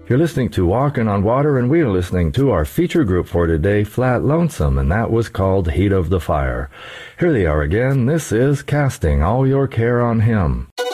You're listening to Walking on Water, and we are listening to our feature group for today, Flat Lonesome, and that was called Heat of the Fire. Here they are again. This is Casting All Your Care on Him.